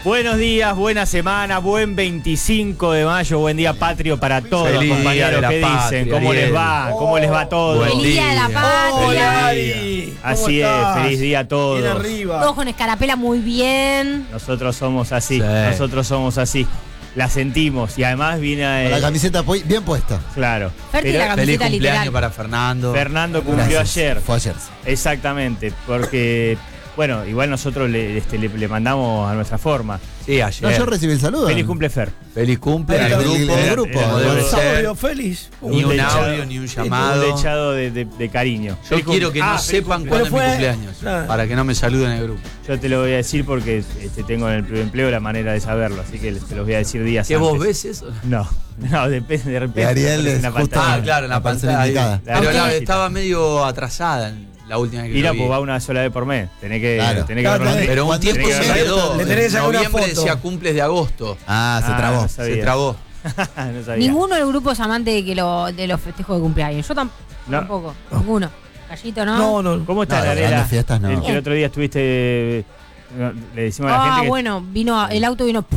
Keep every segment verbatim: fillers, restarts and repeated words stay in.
Buenos días, buena semana, buen veinticinco de mayo, buen día patrio para todos, Feliz compañeros. día de ¿Qué la dicen? patria, ¿Cómo Ariel. les va? ¿Cómo les va a todos? Buen Feliz día de la día. patria. Hola, Ari. ¿Cómo Así estás? es, feliz día a todos. Bien arriba. Todos con escarapela muy bien. Nosotros somos así, Sí. nosotros somos así. La sentimos y además viene... La eh, camiseta pu- bien puesta. claro. Ferti Pero la camiseta Feliz cumpleaños literal. para Fernando. Fernando cumplió Gracias. ayer. Fue ayer. Exactamente, porque... Bueno, igual nosotros le, este, le, le mandamos a nuestra forma. Sí, ayer. No, yo recibí el saludo. Feliz cumple, Fer. Feliz cumple Era al el- grupo. el grupo. Como Era- debe era- ser. Saurio feliz. Ni un lechado- audio, ni un llamado. Un lechado de, de- de cariño. Yo Feliz quiero cum- que no Ah, feliz sepan cumple. cuándo es mi fue- cumpleaños. Ah. Para que no me saluden en el grupo. Yo te lo voy a decir porque este, tengo en el primer empleo la manera de saberlo, así que te los voy a decir días ¿Qué antes. vos ves eso? No, no, depende de repente. Y Ariel aparece es en la justo- pantalla. Ah, claro, en la La persona pantalla. indicada. Pero La la- pantalla. estaba medio atrasada en la última vez que Mira, lo vi. pues va una sola vez por mes. Tenés que, Claro. tenés que Claro, verlo. Pero un Cuando tiempo tenés se que ver- quedó. le tenés que En sacar una noviembre foto. decía cumples de agosto. Ah, se Ah, trabó. no sabía. Se trabó. no sabía. Ninguno del grupo es amante de, que lo, de los festejos de cumpleaños. Yo tam- No. tampoco. Ninguno. Gallito, ¿no? No, no. ¿Cómo está No, la las Lela? grandes fiestas no. El, que el otro día estuviste... no, Le decimos a la Ah, gente que... bueno, vino, a- el auto vino.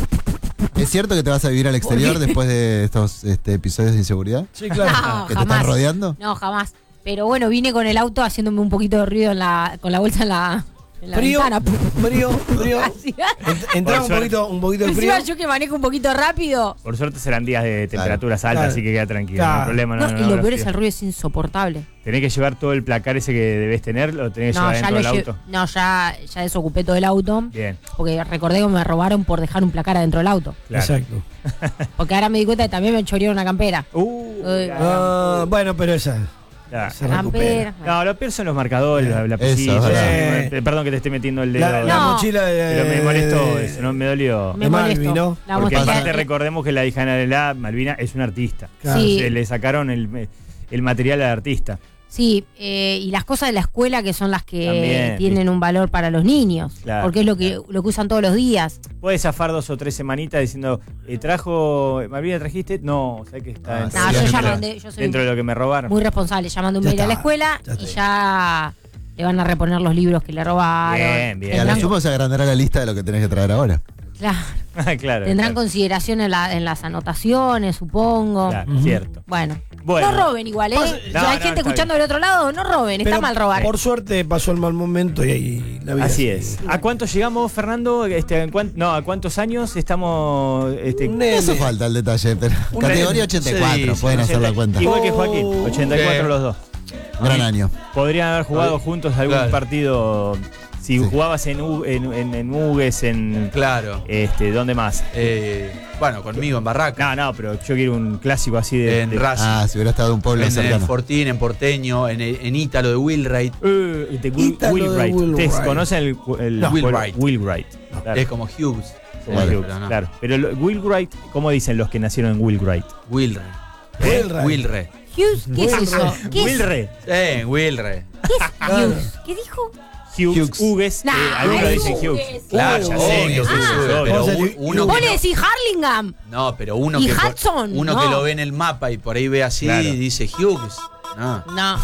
¿Es cierto que te vas a vivir al exterior después de estos este, episodios de inseguridad? Sí, claro. No, ¿Que te jamás. están rodeando? No, jamás. Pero bueno, vine con el auto haciéndome un poquito de ruido en la, con la bolsa en la, en la Frío, ventana. frío, frío. Así. Ent- Entraba un Por poquito, un poquito de frío. Encima yo que manejo un poquito rápido. Por suerte serán días de temperaturas altas, Claro. así que queda tranquilo. No Claro. hay problema. No, No, no, y no, lo no, peor frío. es el ruido, es insoportable. ¿Tenés que llevar todo el placar ese que debes tener? ¿Lo tenés que No, llevar ya dentro lo del lle- auto? no, ya, ya desocupé todo el auto. Bien, Porque recordé que me robaron por dejar un placar adentro del auto. claro. Exacto. Porque ahora me di cuenta que también me chorearon una campera. Uh, Uy. la- Ah, bueno, pero esa. la- Se Campera. recupera. No, lo peor son los marcadores, la, la Eso, piscina. es verdad. Eh, Perdón que te esté metiendo el dedo. La, la No. mochila de. Pero me molestó de- eso, no me dolió. Me de molesto. Malvi, ¿no? La Porque mochila- aparte recordemos que la hija de Lela, Malvina, es una artista. Claro. Sí. Se le sacaron el, el material al artista. Sí, eh, y las cosas de la escuela que son las que También. tienen un valor para los niños. Claro, porque es lo que, lo que usan todos los días. Puedes zafar dos o tres semanitas diciendo, eh, ¿trajo, Malvina, trajiste? No, o sea que está Ah, dentro, No, Sí, yo dentro- ya mandé, yo soy dentro de lo que me robaron. muy responsable. Ya mandé un Ya mail a la está, escuela ya y está. ya le van a reponer los libros que le robaron. Bien, bien. Y a la Tendrán, suma se agrandará la lista de lo que tenés que traer ahora. claro, claro. tendrán claro, consideración en, la- en las anotaciones, supongo. claro, Ujú. cierto. Bueno. Bueno. No roben igual, ¿eh? Pasa- Si No, hay no, gente está escuchando bien. del otro lado, no roben, está Pero mal robar. Por suerte pasó el mal momento y ahí la vida. Así sigue. es. ¿A cuántos llegamos, Fernando? Este, ¿en cuán- no, ¿a cuántos años estamos? Este, Un No hace nene. falta el detalle, pero. Un Categoría nene. ochenta y cuatro, Sí, pueden ochenta hacer la cuenta. Igual que Joaquín, Oh. ochenta y cuatro Sí. los dos. Gran año. Podrían haber jugado Oye, juntos algún claro. partido. Si Sí. jugabas en, U- en, en, en Mugues, en. Claro. Este, ¿dónde más? Eh, bueno, conmigo en Barraca. No, no, pero yo quiero un clásico así de. En de- Racing. Ah, si hubiera estado un pueblo en el cercano. Fortín, en Porteño, en, en Ítalo de Wilright. Eh, de Will, Ítalo de Wheelwright. Wheelwright. ¿Ustedes conocen el, el No. el- Wheelwright. Wheelwright. Claro. Es como Hughes. Como Claro. Hughes, Pero no. claro. Pero lo- Wheelwright, ¿cómo dicen los que nacieron en Wheelwright? Wilright. Wilright. Wilright. Hughes, ¿qué es eso? ¿Qué es, Wilre. Eh, Wilright. ¿qué es Hughes? ¿Qué dijo? Hughes, Hughes. Hugues, Nah, eh, algunos es dicen Hughes. Hughes. Claro, ya sé obvio, que es ah. Hughes, pero Vamos a un- decir- uno Vos que le no- decís Harlingham. No, pero uno Y que por- Hudson, uno no. que lo ve en el mapa y por ahí ve así Claro. y dice Hughes. No. No.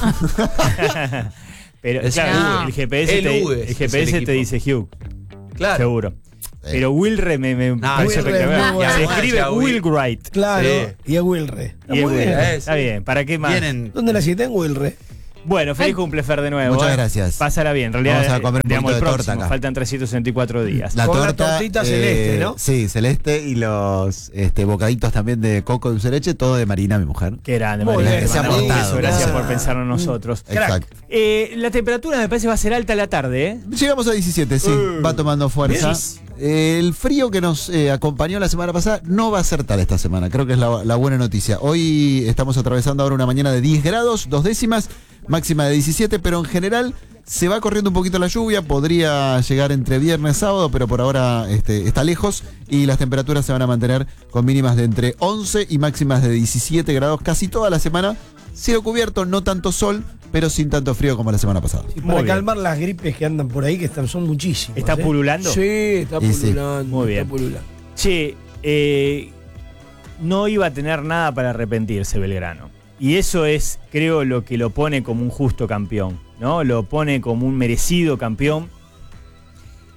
Pero Es claro, no. el G P S, El te, Hugues el es G P S el te equipo. dice Hugh, Claro. seguro. Pero Wilre me, me No, parece Wilre, espectacular. muy Se bueno. escribe Ya, Will. Wilwright. Claro. Sí. Y es Wilre. Y es muy bien. Wilre. Eh, Está sí. bien, ¿para qué más? Vienen. ¿Dónde naciste? En Wilre. Bueno, feliz cumple, Fer, de nuevo. Muchas ¿eh? gracias. Pásala bien. En realidad, Vamos a comer un digamos, poquito el de próximo. torta acá. Faltan trescientos sesenta y cuatro días. La Con la torta. tortita celeste, ¿no? Sí, celeste y los este, bocaditos también de coco dulce de leche, todo de Marina, mi mujer. Qué grande, Muy María. bien, Te se ha mandamos un portado, beso. Gracias gracias. por pensar en nosotros. Exacto. Eh, la temperatura me parece va a ser alta a la tarde, ¿eh? Llegamos a diecisiete, sí, Uh, va tomando fuerza. bien. Eh, el frío que nos eh, acompañó la semana pasada no va a ser tal esta semana, creo que es la, la buena noticia. Hoy estamos atravesando ahora una mañana de diez grados, dos décimas, máxima de diecisiete, pero en general se va corriendo un poquito la lluvia, podría llegar entre viernes y sábado, pero por ahora este, está lejos y las temperaturas se van a mantener con mínimas de entre once y máximas de diecisiete grados casi toda la semana. Cielo cubierto, no tanto sol, pero sin tanto frío como la semana pasada. Y Muy para bien. calmar las gripes que andan por ahí, que están, son muchísimas. ¿Está ¿eh? pululando? Sí, está Y sí. pululando. Muy bien. Está pululando. Che, eh, no iba a tener nada para arrepentirse Belgrano. Y eso es, creo, lo que lo pone como un justo campeón, ¿no? Lo pone como un merecido campeón.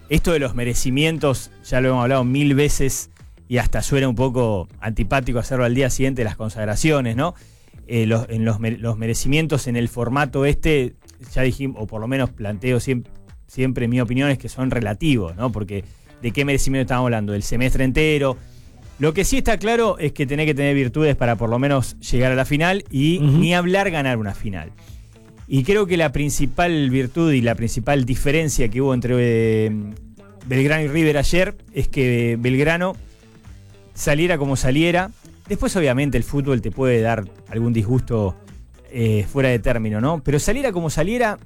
esto de los merecimientos, ya lo hemos hablado mil veces y hasta suena un poco antipático hacerlo al día siguiente de las consagraciones, ¿no? Eh, los, en los, los merecimientos en el formato este, ya dijimos, o por lo menos planteo siempre, siempre mi opinión es que son relativos, ¿no? Porque ¿de qué merecimiento estamos hablando? ¿Del semestre entero? Lo que sí está claro es que tenés que tener virtudes para por lo menos llegar a la final y uh-huh. ni hablar ganar una final. Y creo que la principal virtud y la principal diferencia que hubo entre eh, Belgrano y River ayer es que Belgrano saliera como saliera. Después obviamente el fútbol te puede dar algún disgusto eh, fuera de término, ¿no? Pero saliera como saliera,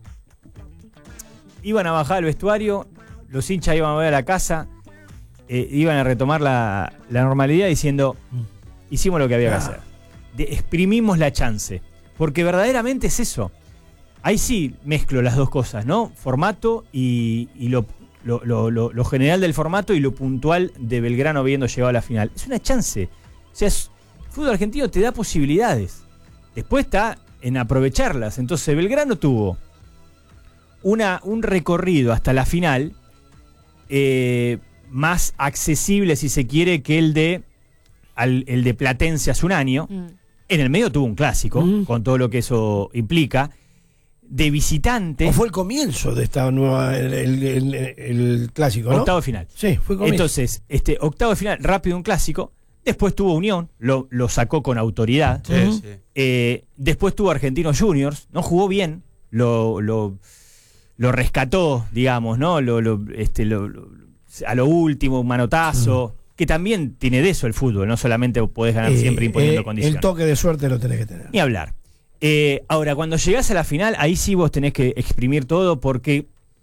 iban a bajar al vestuario, los hinchas iban a ver a la casa, eh, iban a retomar la, la normalidad diciendo, hicimos lo que había que hacer. De, exprimimos la chance. Porque verdaderamente es eso. Ahí sí mezclo las dos cosas, ¿no? Formato y, y lo, lo, lo, lo, lo general del formato y lo puntual de Belgrano habiendo llegado a la final. Es una chance. O sea, es, el fútbol argentino te da posibilidades. Después está en aprovecharlas. Entonces Belgrano tuvo una, un recorrido hasta la final eh, más accesible, si se quiere, que el de, al, el de Platense hace un año. Mm. En el medio tuvo un clásico, mm. con todo lo que eso implica. De visitante. O fue el comienzo de esta nueva, el, el, el, el clásico, ¿no? Octavo final. Sí, fue comienzo. Entonces, este octavo final, rápido un clásico. Después tuvo Unión, lo, lo sacó con autoridad. Sí, uh-huh. sí. Eh, después tuvo Argentinos Juniors, no jugó bien, lo, lo, lo rescató, digamos, ¿no? Lo, lo, este, lo, lo, a lo último, un manotazo. Uh-huh. Que también tiene de eso el fútbol, no solamente podés ganar eh, siempre imponiendo eh, condiciones. El toque de suerte lo tenés que tener. Ni hablar. Eh, ahora, cuando llegás a la final, ahí sí vos tenés que exprimir todo, porque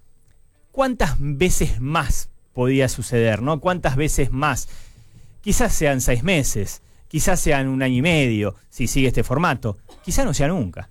¿cuántas veces más podía suceder, no? ¿Cuántas veces más? Quizás sean seis meses, quizás sean un año y medio, si sigue este formato. Quizás no sea nunca.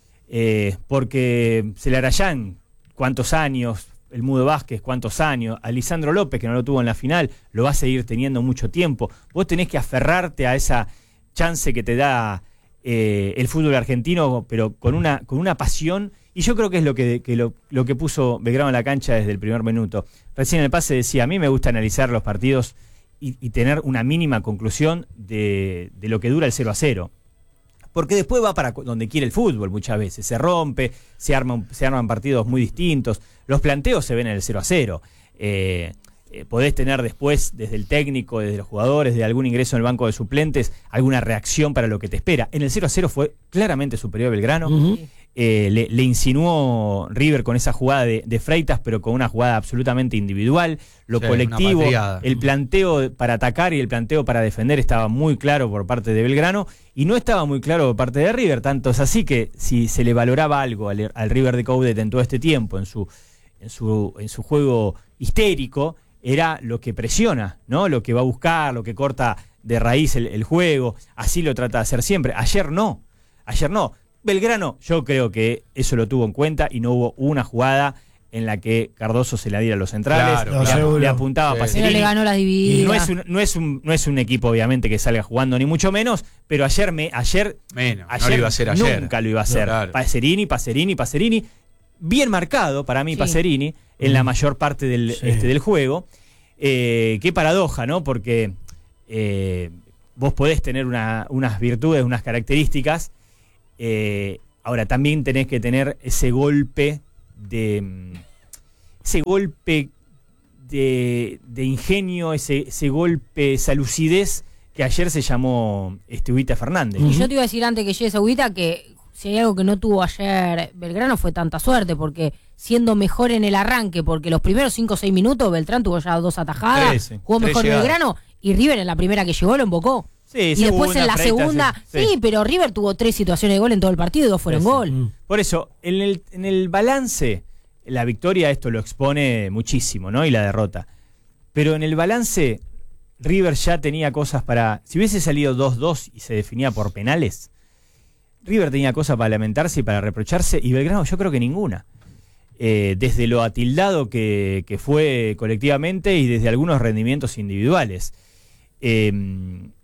Eh, porque Celarayán, ¿cuántos años? El Mudo Vázquez, ¿cuántos años? A Lisandro López, que no lo tuvo en la final, lo va a seguir teniendo mucho tiempo. Vos tenés que aferrarte a esa chance que te da Eh, el fútbol argentino, pero con una, con una pasión, y yo creo que es lo que, que lo, lo que puso Belgrano en la cancha desde el primer minuto. Recién en el pase decía, a mí me gusta analizar los partidos y, y tener una mínima conclusión de, de lo que dura el cero a cero. Porque después va para donde quiere el fútbol muchas veces, se rompe, se arman, se arman partidos muy distintos, los planteos se ven en el cero a cero. Eh, Eh, podés tener después, desde el técnico, desde los jugadores, de algún ingreso en el banco de suplentes, alguna reacción para lo que te espera. En el cero a cero fue claramente superior Belgrano. Uh-huh. eh, le, le insinuó River con esa jugada de, de Freitas, pero con una jugada absolutamente individual. Lo sí, colectivo, el planteo para atacar y el planteo para defender estaba muy claro por parte de Belgrano y no estaba muy claro por parte de River. Tanto es así que si se le valoraba algo al, al River de Coudet en todo este tiempo, en su, en su, en su juego histérico, era lo que presiona, ¿no? Lo que va a buscar, lo que corta de raíz el, el juego. Así lo trata de hacer siempre. Ayer no. Ayer no. Belgrano, yo creo que eso lo tuvo en cuenta y no hubo una jugada en la que Cardoso se la diera a los centrales. Claro, le, claro. le apuntaba sí. a Pacerini. Pero le ganó las divididas. No es, un, no, es un, no es un equipo, obviamente, que salga jugando, ni mucho menos, pero ayer, me, ayer, menos, ayer no lo iba a hacer ayer. Nunca lo iba a hacer. No, claro. Pacerini, Pacerini, Pacerini. Bien marcado para mí sí. Pacerini en mm. la mayor parte del, sí. este, del juego. Eh, qué paradoja, ¿no? Porque eh, vos podés tener una, unas virtudes, unas características, eh, ahora también tenés que tener ese golpe de ese golpe de, de ingenio, ese, ese golpe, esa lucidez que ayer se llamó este, Huguita Fernández. Y yo te iba a decir antes que llegue esa Huguita que si hay algo que no tuvo ayer Belgrano fue tanta suerte, porque siendo mejor en el arranque, porque los primeros cinco o seis minutos Beltrán tuvo ya dos atajadas, tres, sí. jugó mejor llegadas. Belgrano, y River en la primera que llegó lo embocó. Sí, y después en la Freitas, segunda, sí, sí. sí, pero River tuvo tres situaciones de gol en todo el partido y dos fueron sí, gol. Sí. Por eso, en el, en el balance, la victoria esto lo expone muchísimo, ¿no? Y la derrota. Pero en el balance, River ya tenía cosas para... Si hubiese salido dos dos y se definía por penales, River tenía cosas para lamentarse y para reprocharse, y Belgrano yo creo que ninguna. Eh, desde lo atildado que, que fue colectivamente y desde algunos rendimientos individuales. Eh,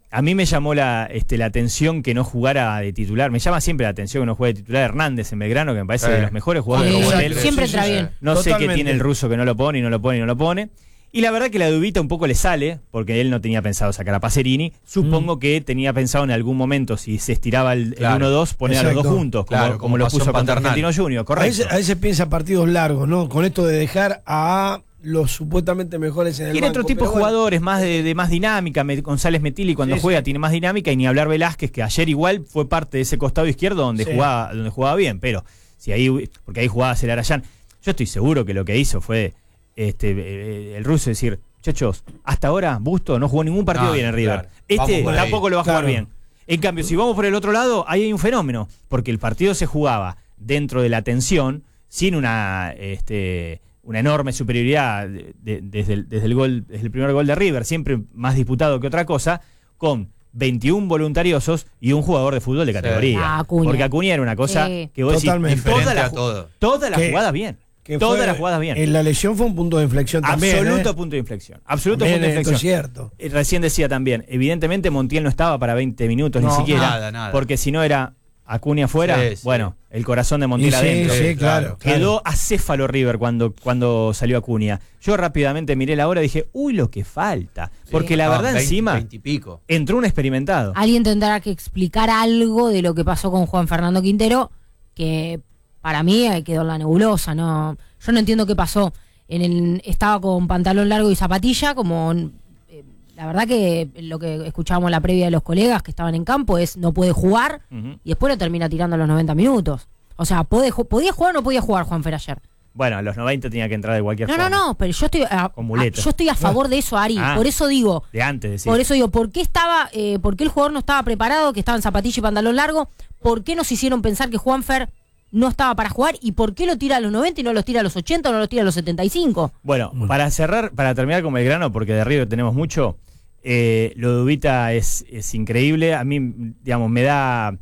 A mí me llamó la, este, la atención que no jugara de titular. Me llama siempre la atención que no juegue de titular Hernández en Belgrano, que me parece Sí. de los mejores jugadores Sí, como sí, él. siempre Sí, sí, entra sí. bien. No sé qué Totalmente. tiene el ruso que no lo pone y no lo pone y no lo pone. Y la verdad que la dubita un poco le sale, porque él no tenía pensado sacar a Pacerini. Supongo que tenía pensado en algún momento, si se estiraba el, el Claro. uno dos, poner a los dos Exacto. juntos, como, Claro, como como lo pasó puso en contra Paternal. Argentino Junior, A correcto. veces, a veces piensa partidos largos, ¿no? Con esto de dejar a los supuestamente mejores en el Tiene banco. otro tipo de pero bueno. jugadores, más de, de más dinámica. Me- González Metilli cuando Sí, juega sí. tiene más dinámica, y ni hablar Velázquez, que ayer igual fue parte de ese costado izquierdo donde Sí. jugaba donde jugaba bien, pero si ahí porque ahí jugaba Celarayán. Yo estoy seguro que lo que hizo fue este eh, el ruso decir, muchachos, hasta ahora Busto no jugó ningún partido No, bien en River. claro. Este Vamos por ahí. tampoco lo va a jugar Claro. bien. En cambio, si vamos por el otro lado, ahí hay un fenómeno, porque el partido se jugaba dentro de la tensión, sin una este una enorme superioridad de- de- desde, el, desde el gol, desde el primer gol de River, siempre más disputado que otra cosa, con veintiún voluntariosos y un jugador de fútbol de categoría. Ah, Acuña. Porque Acuña era una cosa Sí. que vos decís, Totalmente. en todas Diferente las a todo. todas las Que- jugadas bien. Que Todas fue- las jugadas bien. En la lesión fue un punto de inflexión también. Absoluto ¿eh? punto de inflexión. Absoluto También punto de esto inflexión. es cierto. Eh, Recién decía también, evidentemente Montiel no estaba para veinte minutos No, ni siquiera, nada, nada. porque si no era Acuña afuera, Sí, sí. bueno, el corazón de Y Montiel sí, adentro. sí, Sí, claro. claro. Quedó acéfalo River cuando, cuando salió Acuña. Yo rápidamente miré la hora y dije, uy, lo que falta. Porque la No, verdad veinte, encima veinte y pico. entró un experimentado. Alguien tendrá que explicar algo de lo que pasó con Juan Fernando Quintero, que para mí eh, quedó en la nebulosa. No, yo no entiendo qué pasó. En el, estaba con pantalón largo y zapatilla, como eh, la verdad que lo que escuchábamos en la previa de los colegas que estaban en campo es no puede jugar, Ujú. y después lo termina tirando a los noventa minutos. O sea, ¿puede, ju- ¿podía jugar o no podía jugar Juanfer ayer? Bueno, a los noventa tenía que entrar de cualquier No, forma. no, no, pero yo estoy a, Con muleta. a- yo estoy a favor de eso, Ari. Ah. Por eso digo, De antes, decía. por eso digo, ¿por qué estaba, eh, por qué el jugador no estaba preparado, que estaba en zapatilla y pantalón largo? ¿Por qué nos hicieron pensar que Juanfer no estaba para jugar? ¿Y por qué lo tira a los noventa y no los tira a los ochenta o no los tira a los setenta y cinco? Bueno, para cerrar, para terminar con Belgrano, porque de River tenemos mucho, eh, lo de Ubita es, es increíble. A mí, digamos, me da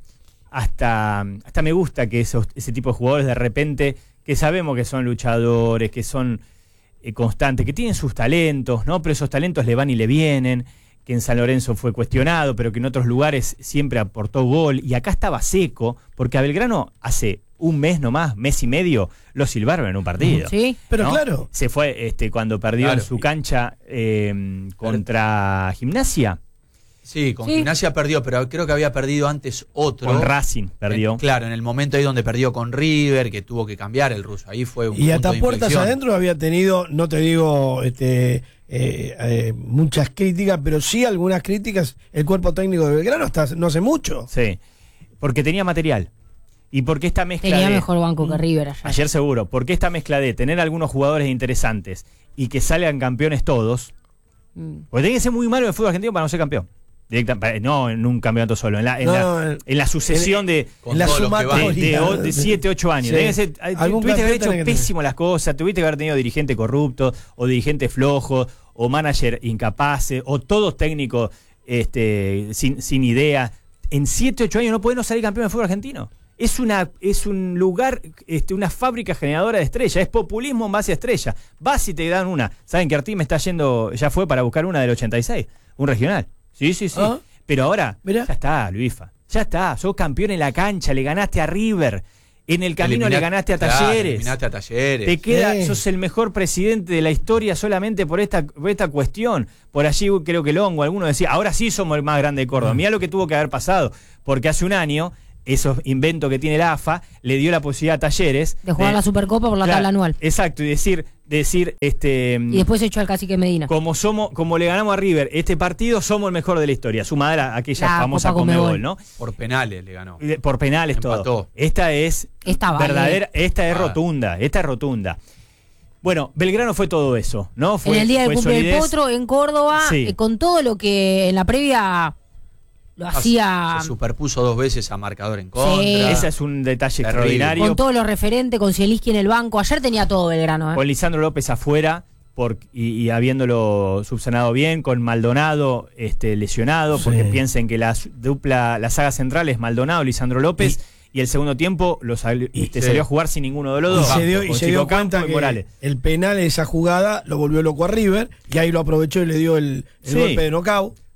hasta, hasta me gusta que esos, ese tipo de jugadores de repente, que sabemos que son luchadores, que son eh, constantes, que tienen sus talentos, ¿no? Pero esos talentos le van y le vienen, que en San Lorenzo fue cuestionado, pero que en otros lugares siempre aportó gol, y acá estaba seco, porque a Belgrano hace un mes nomás, mes y medio, lo silbaron en un partido. ¿Sí? Pero ¿no? claro. Se fue este, cuando perdió Claro. en su cancha eh, contra Gimnasia, Sí, con Sí. Gimnasia perdió, pero creo que había perdido antes otro. con Racing perdió. En- claro, en el momento ahí donde perdió con River, que tuvo que cambiar el ruso. Ahí fue un Y punto hasta de puertas inflexión. adentro había tenido, no te digo este, eh, eh, muchas críticas, pero sí algunas críticas el cuerpo técnico de Belgrano hasta no hace mucho. Sí, porque tenía material. Y porque esta mezcla Tenía de... mejor banco que River ayer. Ayer seguro, porque esta mezcla de tener algunos jugadores interesantes y que salgan campeones todos, Mm. porque tiene que ser muy malo el fútbol argentino para no ser campeón. Directa, pa- no en un campeonato solo, en la, en No, la, no, en- en la sucesión de... Con En la todos los que van. de, sumatoria. de, o- de siete, ocho años. Sí. Debe ser- eh, Algún tuviste que haber campeón hecho tenés que tener. pésimo las cosas, tuviste que haber tenido dirigente corrupto, o dirigente flojo, o manager incapaces, o todos técnicos este, sin, sin idea. En siete, ocho años no podés no salir campeón de fútbol argentino. Es una es un lugar, este, una fábrica generadora de estrellas, es populismo en base a estrella. Vas y te dan una. Saben que Artim está yendo, ya fue para buscar una del ochenta y seis, un regional. Sí, sí, sí. Ah. Pero ahora, Mirá. ya está, Luifa. Ya está, sos campeón en la cancha, le ganaste a River. En el camino Elimina- le ganaste a claro, Talleres. eliminaste a Talleres. Te queda, Sí. sos el mejor presidente de la historia solamente por esta, por esta cuestión. Por allí creo que Longo, alguno decía, ahora sí somos el más grande de Córdoba. Mirá lo que tuvo que haber pasado, porque hace un año, esos inventos que tiene la A F A, le dio la posibilidad a Talleres De jugar la Supercopa por la Claro, tabla anual. Exacto, y decir, decir, este Y después echó al cacique Medina. como somos, como le ganamos a River este partido, somos el mejor de la historia, sumada a aquella La famosa Copa Conmebol. Conmebol, ¿no? Por penales le ganó. De- Por penales Empató. todo. Esta es Esta vale. verdadera, esta es Ah. rotunda, esta es rotunda. Bueno, Belgrano fue todo eso, ¿no? Fue, en el día fue del cumple del solidez. Potro, en Córdoba, Sí. eh, con todo lo que en la previa lo hacía, Se superpuso dos veces a marcador en contra. Sí. Ese es un detalle Terrible. extraordinario. con todo lo referente, con Zielinski en el banco. Ayer tenía todo Belgrano. ¿eh? Con Lisandro López afuera por, y, y habiéndolo subsanado bien, con Maldonado este, lesionado, Sí. porque piensen que la su- dupla, la saga central es Maldonado, Lisandro López, y, el segundo tiempo lo sal- este, sí. salió a jugar sin ninguno de los Y dos. se dio, y con se Chico dio Campo cuenta y que Morales. el penal de esa jugada lo volvió loco a River y ahí lo aprovechó y le dio el, el Sí. golpe de knockout.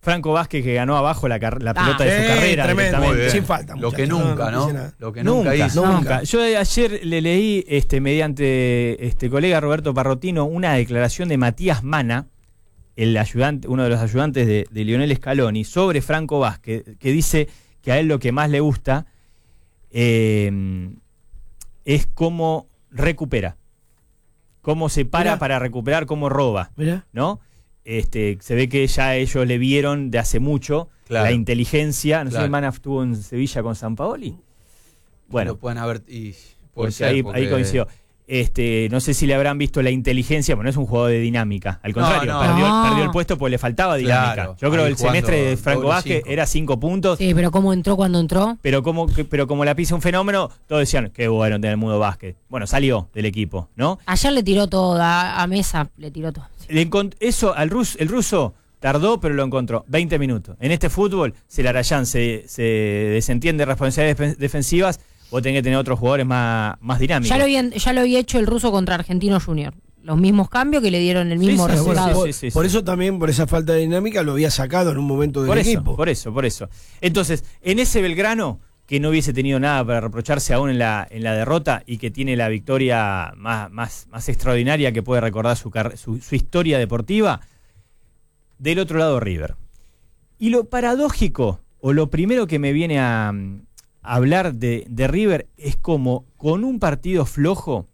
Franco Vázquez que ganó abajo la, la Ah, pelota de su eh, carrera. tremendo. directamente. Sin falta, Lo que muchachos, nunca, no, no ¿no? dice nada. Lo que nunca, Nunca, hizo. nunca. Yo ayer le leí, este, mediante este colega Roberto Parrotino, una declaración de Matías Mana, el ayudante, uno de los ayudantes de, de Lionel Scaloni, sobre Franco Vázquez, que dice que a él lo que más le gusta eh, es cómo recupera, cómo se para Mirá. para recuperar, cómo roba, Mirá. ¿no? Este, se ve que ya ellos le vieron de hace mucho Claro. la inteligencia. No sé Claro. si Mana estuvo en Sevilla con Sampaoli. Bueno, Lo pueden haber. Y, puede porque ser, ahí, porque- ahí coincidió. Este, no sé si le habrán visto la inteligencia, pero no es un jugador de dinámica. Al contrario, no. Perdió, No. perdió el puesto porque le faltaba dinámica. Claro, Yo creo que ahí el semestre jugando de Franco doble Vázquez cinco. era cinco puntos, Sí, pero cómo entró cuando entró. pero como, que- pero como la pisa un fenómeno, todos decían, qué bueno tener el Mudo Vázquez. Bueno, salió del equipo, ¿no? Ayer le tiró todo, a, a Mesa le tiró todo. Le encont- eso al ruso, el ruso tardó, pero lo encontró. veinte minutos. En este fútbol, si el Arayán se, se desentiende de responsabilidades defen- defensivas, vos tenés que tener otros jugadores más, más dinámicos. Ya lo, habían, ya lo había hecho el ruso contra Argentino Junior. Los mismos cambios que le dieron el Sí, mismo sí, sí, resultado. por, sí, sí, por sí. eso también, por esa falta de dinámica, lo había sacado en un momento del Por eso, equipo. por eso, por eso. Entonces, en ese Belgrano, que no hubiese tenido nada para reprocharse aún en la, en la derrota y que tiene la victoria más, más, más extraordinaria que puede recordar su, car- su, su historia deportiva, del otro lado River. Y lo paradójico, o lo primero que me viene a, mm, a hablar de, de River, es como con un partido flojo,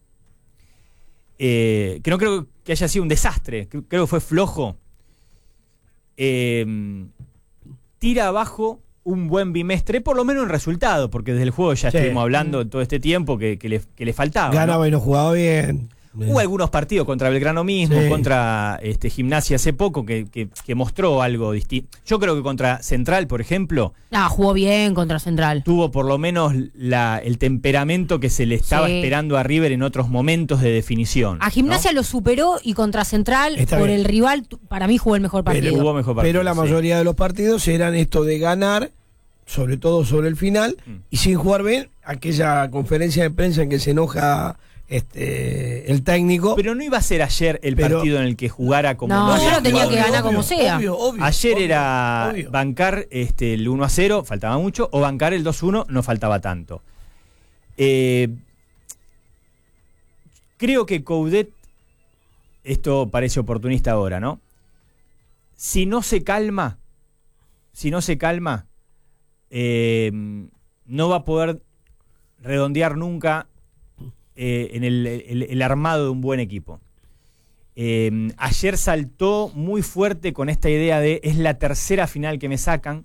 eh, que no creo que haya sido un desastre, que- creo que fue flojo, eh, tira abajo un buen bimestre, por lo menos en resultado, porque desde el juego ya Sí. estuvimos hablando todo este tiempo que, que le, que le faltaba. ¿no? Ganaba y no jugaba bien. Hubo algunos partidos contra Belgrano mismo, Sí. contra este, Gimnasia hace poco, que, que- que mostró algo distinto. Yo creo que contra Central, por ejemplo, Ah, jugó bien contra Central. tuvo por lo menos la, el temperamento que se le estaba Sí. esperando a River en otros momentos de definición. A Gimnasia ¿no? lo superó y contra Central, Está por bien. el rival, tu- para mí jugó el mejor Pero partido. Jugó mejor partido, Pero la sí. mayoría de los partidos eran esto de ganar, sobre todo sobre el final, Mm. y sin jugar bien, aquella conferencia de prensa en que se enoja este el técnico. Pero no iba a ser ayer el Pero- partido en el que jugara como No, había yo lo tenía jugado. que ganar como sea. Obvio, obvio, Ayer obvio, era obvio. bancar este, el uno a cero, faltaba mucho, o bancar el dos uno, no faltaba tanto. Eh, creo que Coudet, esto parece oportunista ahora, ¿no? Si no se calma, si no se calma, eh, no va a poder redondear nunca eh, en el, el- el armado de un buen equipo. Eh, ayer saltó muy fuerte con esta idea de es la tercera final que me sacan.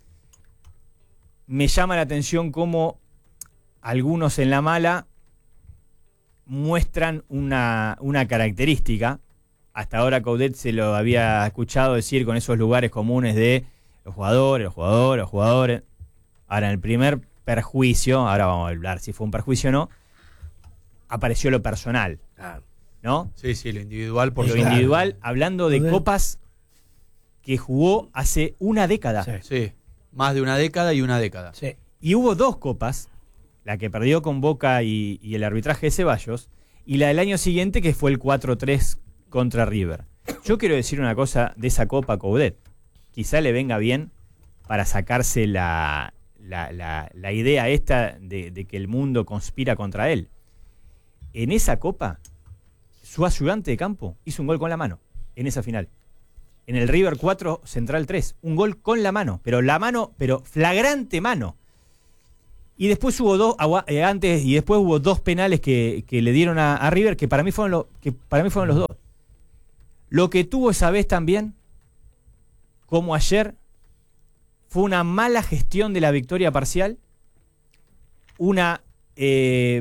Me llama la atención cómo algunos en la mala muestran una, una característica. Hasta ahora Coudet se lo había escuchado decir con esos lugares comunes de los jugadores, los jugadores, los jugadores. Ahora, en el primer perjuicio, ahora vamos a hablar si fue un perjuicio o no, apareció lo personal, ¿no? Sí, sí, lo individual por Lo Claro. individual, hablando de Joder. copas que jugó hace una década. Sí. Sí, más de una década y una década. Sí. Y hubo dos copas, la que perdió con Boca y, y el arbitraje de Ceballos, y la del año siguiente que fue el cuatro tres contra River. Yo quiero decir una cosa de esa copa a Coudet. Quizá le venga bien para sacarse la, la, la, la idea esta de, de que el mundo conspira contra él. En esa copa, su ayudante de campo hizo un gol con la mano, en esa final. En el River cuatro, Central tres. Un gol con la mano, pero la mano, pero flagrante mano. Y después hubo dos, agua- eh, antes y después hubo dos penales que, que le dieron a, a River, que para mí fueron lo, que para mí fueron los dos. Lo que tuvo esa vez también, como ayer, fue una mala gestión de la victoria parcial, una eh,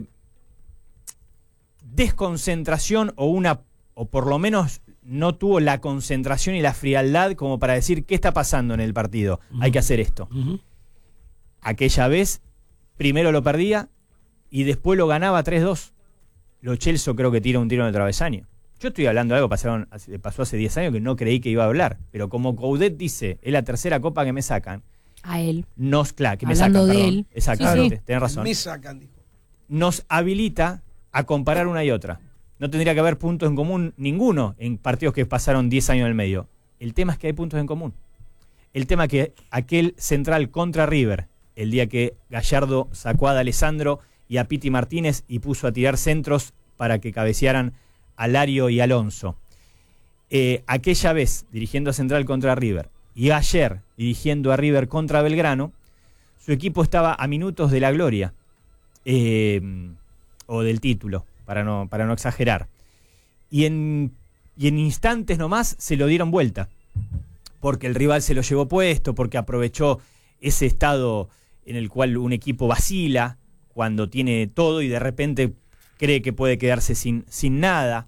desconcentración o una, o por lo menos no tuvo la concentración y la frialdad como para decir qué está pasando en el partido, hay que hacer esto. Ujú. Aquella vez, primero lo perdía y después lo ganaba tres dos. Lo Chelsea creo que tira un tiro en el travesaño. Yo estoy hablando de algo que pasaron, pasó hace diez años que no creí que iba a hablar, pero como Coudet dice, es la tercera copa que me sacan, A él. nos, claro, que me Hablando sacan, de perdón. él. Exactamente, Sí, tenés razón. Me sacan, dijo. Nos habilita a comparar una y otra. No tendría que haber puntos en común ninguno en partidos que pasaron diez años en el medio. El tema es que hay puntos en común. el tema que aquel central contra River, el día que Gallardo sacó a D'Alessandro y a Piti Martínez y puso a tirar centros para que cabecearan a Lario y Alonso. Eh, aquella vez, dirigiendo a Central contra River, y ayer, dirigiendo a River contra Belgrano, su equipo estaba a minutos de la gloria, eh, o del título, para no, para no exagerar. Y en, y en instantes nomás se lo dieron vuelta, porque el rival se lo llevó puesto, porque aprovechó ese estado en el cual un equipo vacila cuando tiene todo y de repente cree que puede quedarse sin, sin nada.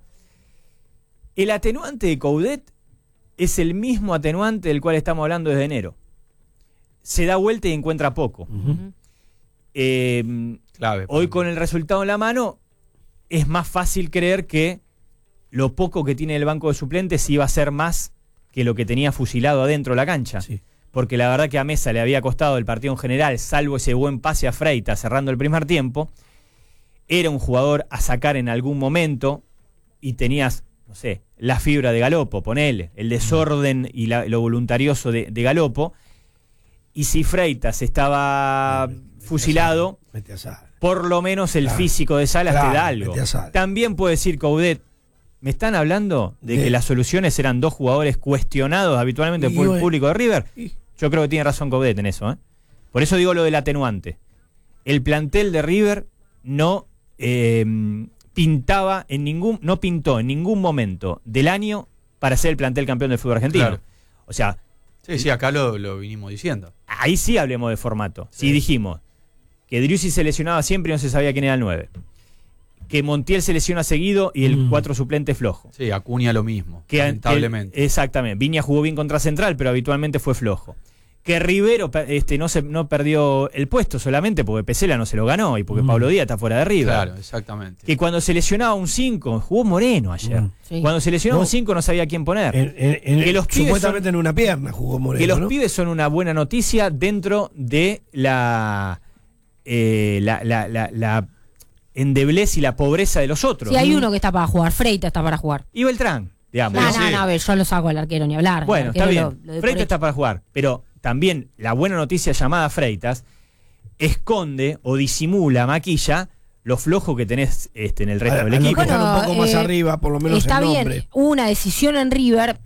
El atenuante de Coudet es el mismo atenuante del cual estamos hablando desde enero. Se da vuelta y encuentra poco. Uh-huh. Eh, Clave. Hoy con el resultado en la mano es más fácil creer que lo poco que tiene el banco de suplentes iba a ser más que lo que tenía fusilado adentro de la cancha. Sí. Porque la verdad que a Mesa le había costado el partido en general, salvo ese buen pase a Freitas cerrando el primer tiempo. Era un jugador a sacar en algún momento y tenías, no sé, la fibra de Galopo, ponele, el desorden y la, lo voluntarioso de, de Galopo. Y si Freitas estaba fusilado, por lo menos el claro, físico de Salas claro, te da algo. También puede decir Coudet, me están hablando de, de que las soluciones eran dos jugadores cuestionados habitualmente por el público de River. Y, Yo creo que tiene razón Coudet en eso, ¿eh? Por eso digo lo del atenuante. El plantel de River no eh, pintaba en ningún, no pintó en ningún momento del año para ser el plantel campeón del fútbol argentino. Claro. O sea, sí, sí, acá lo, lo vinimos diciendo. Ahí sí hablemos de formato. Sí. Si dijimos que Driussi se lesionaba siempre y no se sabía quién era el nueve. Que Montiel se lesiona seguido y el Mm. cuatro suplente flojo. Sí, Acuña lo mismo, Que lamentablemente. el- exactamente. Viña jugó bien contra Central, pero habitualmente fue flojo. Que Rivero este, no, se, no perdió el puesto solamente porque Pesela no se lo ganó y porque Mm. Pablo Díaz está fuera de River. Claro, exactamente. Que cuando se lesionaba un cinco, jugó Moreno ayer. Mm. Sí. Cuando se lesionaba No. un cinco no sabía quién poner. En- en- en- Que los pibes supuestamente son- en una pierna jugó Moreno, Que los ¿no? pibes son una buena noticia dentro de la, eh, la, la, la, la endeblez y la pobreza de los otros. Sí, hay uno que está para jugar, Freitas está para jugar. Y Beltrán, digamos. No, Sí, no, sí. no, a ver, yo lo saco al arquero ni hablar. Bueno, El está arquero bien. lo- lo doy por Freitas hecho. está para jugar, pero también la buena noticia llamada Freitas esconde o disimula, maquilla, lo flojo que tenés este, en el resto A- del a lo equipo. mejor un poco más eh, arriba, por lo menos Está el bien, nombre. hubo una decisión en River.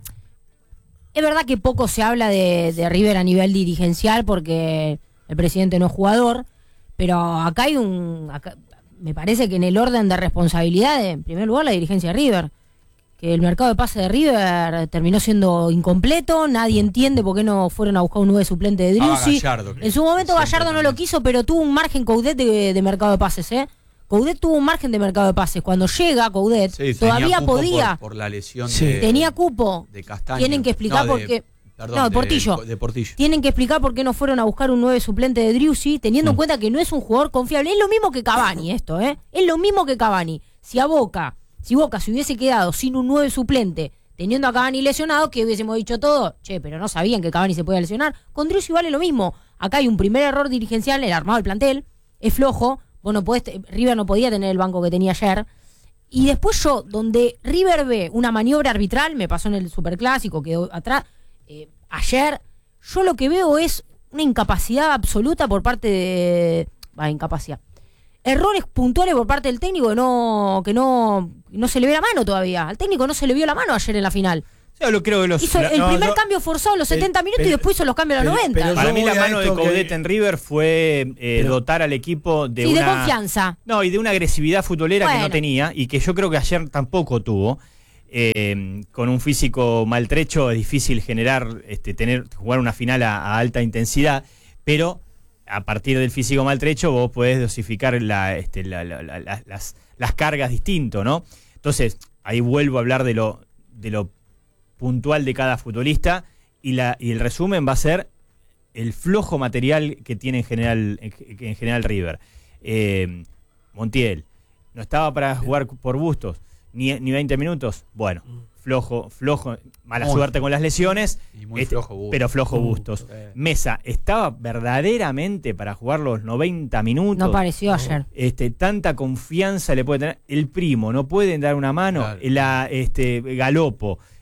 Es verdad que poco se habla de, de River a nivel dirigencial porque el presidente no es jugador, pero acá hay un... acá- me parece que en el orden de responsabilidad, en primer lugar, la dirigencia de River. Que el mercado de pase de River terminó siendo incompleto, nadie entiende por qué no fueron a buscar un nueve suplente de Ah, Driussi. Gallardo, que En su momento siempre Gallardo no también. lo quiso, pero tuvo un margen Coudet de, de mercado de pases, ¿eh? Coudet tuvo un margen de mercado de pases. Cuando llega Coudet, Sí, tenía todavía cupo podía, Por, por la lesión Sí. de, tenía cupo. de Castaño. Tienen que explicar No, por de- qué. Perdón, No, de Portillo. De Portillo. Tienen que explicar por qué no fueron a buscar un nueve suplente de Driussi, teniendo en cuenta que no es un jugador confiable. Es lo mismo que Cavani esto, ¿eh? Es lo mismo que Cavani. Si a Boca, si Boca se hubiese quedado sin un nueve suplente, teniendo a Cavani lesionado, que hubiésemos dicho todo, che, pero no sabían que Cavani se podía lesionar. Con Driussi vale lo mismo. Acá hay un primer error dirigencial, el armado del plantel, es flojo. Vos no podés, River no podía tener el banco que tenía ayer. Y después yo, donde River ve una maniobra arbitral, me pasó en el Superclásico, quedó atrás, eh, ayer, yo lo que veo es una incapacidad absoluta por parte de... Va, incapacidad. Errores puntuales por parte del técnico que no, que no, no se le ve la mano todavía. Al técnico no se le vio la mano ayer en la final. Yo lo creo que los, Hizo la- el no, primer yo- cambio forzado a los setenta pero- minutos y después hizo los cambios a los pero- noventa. pero Para yo mí la voy a mano de esto que- Coudet en River fue eh, Pero- dotar al equipo de Sí, de una... confianza. No, y de una agresividad futbolera que Bueno. no tenía y que yo creo que ayer tampoco tuvo. Eh, con un físico maltrecho es difícil generar, este, tener, jugar una final a, a alta intensidad, pero a partir del físico maltrecho vos podés dosificar la, este, la- la- la- la- las, las cargas distinto, ¿no? Entonces, ahí vuelvo a hablar de lo, de lo puntual de cada futbolista y, la, y el resumen va a ser el flojo material que tiene en general, en, en general River. Eh, Montiel, no estaba para jugar por Bustos, ni, ni veinte minutos. Bueno, flojo, flojo, mala Muy. suerte con las lesiones, Y muy este, flojo Bustos. pero flojo Mm. Bustos. Eh. Mesa, ¿estaba verdaderamente para jugar los noventa minutos? No pareció ayer. Este, tanta confianza le puede tener el primo, no pueden dar una mano, Claro. la, este, Galopo,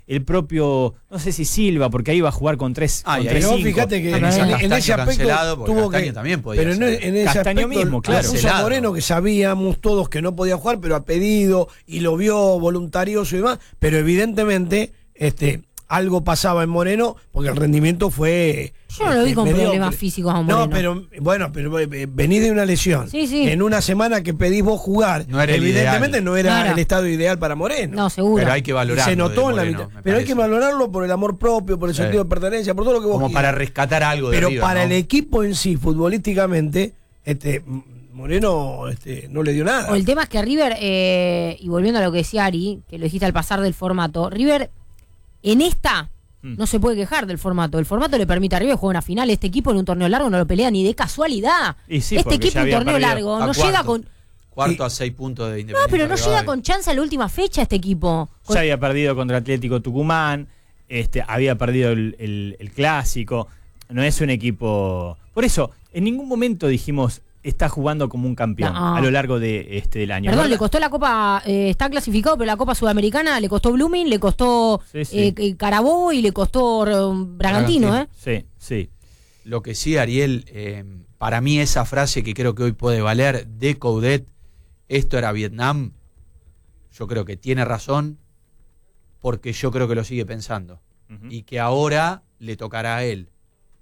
el propio, no sé si Silva, porque ahí iba a jugar con tres, ah, con y tres Pero cinco. fíjate que Ah, en, no, en- Castaño en ese aspecto cancelado, porque tuvo Castaño que también podía pero en, ser. en ese Castaño aspecto mismo, claro. puso a Cancelado. Moreno, que sabíamos todos que no podía jugar, pero ha pedido y lo vio voluntarioso y demás, pero evidentemente este algo pasaba en Moreno porque el rendimiento fue Yo no lo vi este, con mediocre. problemas físicos a Moreno. No, pero bueno, pero eh, venís de una lesión. Sí, sí. En una semana que pedís vos jugar, No era el evidentemente ideal. no era No era. el estado ideal para Moreno. No, seguro. Pero hay que Y valorarlo. se notó de en la Moreno, mitad. me Pero hay que parece. valorarlo por el amor propio, por el Sí. sentido de pertenencia, por todo lo que vos Como quieras. para rescatar algo de Pero River, para ¿no? el equipo en sí, futbolísticamente, este Moreno este, no le dio nada. O el tema es que River, eh, y volviendo a lo que decía Ari, que lo dijiste al pasar del formato, River en esta Mm. no se puede quejar del formato. El formato le permite a River jugar una final. Este equipo en un torneo largo no lo pelea ni de casualidad. Y sí, este porque equipo ya en un había torneo perdido largo a no cuarto. llega con... Cuarto a seis puntos de No, Independiente. pero no llega Rivadavia. con chance a la última fecha este equipo. Con- Ya había perdido contra Atlético Tucumán, este, había perdido el, el- el clásico. No es un equipo. Por eso, en ningún momento dijimos está jugando como un campeón No. a lo largo de este del año. Perdón, ¿verdad? le costó la Copa, eh, está clasificado, pero la Copa Sudamericana le costó Blooming, le costó Sí, sí. eh, eh, Carabobo y le costó eh, Bragantino, ¿eh? Sí, sí. Lo que sí, Ariel, eh, para mí esa frase que creo que hoy puede valer de Coudet, esto era Vietnam, yo creo que tiene razón, porque yo creo que lo sigue pensando. Ujú. Y que ahora le tocará a él